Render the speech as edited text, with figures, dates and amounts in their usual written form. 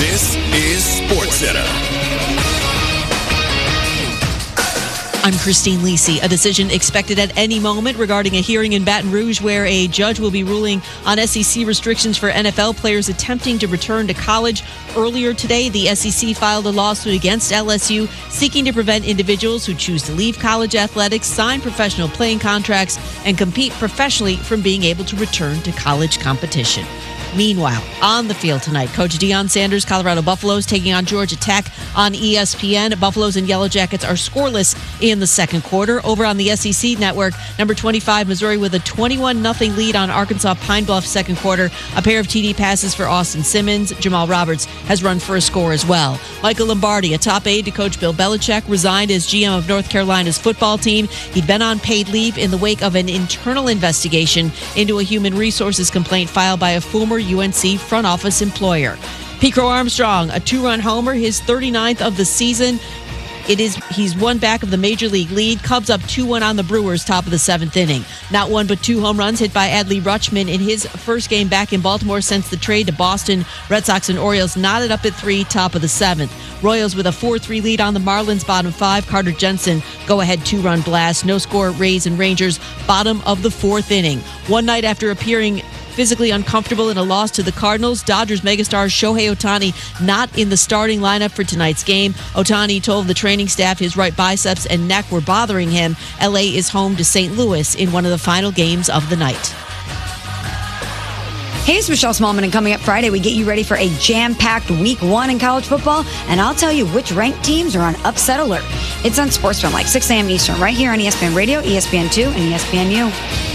This is SportsCenter. I'm Christine Lisi. A decision expected at any moment regarding a hearing in Baton Rouge where a judge will be ruling on SEC restrictions for NFL players attempting to return to college. Earlier today, the SEC filed a lawsuit against LSU seeking to prevent individuals who choose to leave college athletics, sign professional playing contracts, and compete professionally from being able to return to college competition. Meanwhile, on the field tonight, Coach Deion Sanders' Colorado Buffaloes taking on Georgia Tech on ESPN. Buffaloes and Yellow Jackets are scoreless in the second quarter. Over on the SEC network, number 25, Missouri with a 21-0 lead on Arkansas Pine Bluff second quarter. A pair of TD passes for Austin Simmons. Jamal Roberts has run for a score as well. Michael Lombardi, a top aide to Coach Bill Belichick, resigned as GM of North Carolina's football team. He'd been on paid leave in the wake of an internal investigation into a human resources complaint filed by a former UNC front office employer. Pete Crow Armstrong, a two-run homer, his 39th of the season. He's one back of the Major League lead. Cubs up 2-1 on the Brewers, top of the seventh inning. Not one but two home runs hit by Adley Rutschman in his first game back in Baltimore since the trade to Boston. Red Sox and Orioles knotted up at 3, top of the seventh. Royals with a 4-3 lead on the Marlins, bottom 5. Carter Jensen, go-ahead two-run blast. No score, Rays and Rangers, bottom of the fourth inning. One night after appearing physically uncomfortable in a loss to the Cardinals, Dodgers megastar Shohei Ohtani not in the starting lineup for tonight's game. Ohtani told the training staff his right biceps and neck were bothering him. LA is home to St. Louis in one of the final games of the night. Hey, it's Michelle Smallman, and coming up Friday, we get you ready for a jam-packed week 1 in college football, and I'll tell you which ranked teams are on upset alert. It's on SportsFilm, like 6 a.m. Eastern, right here on ESPN Radio, ESPN2, and ESPNU.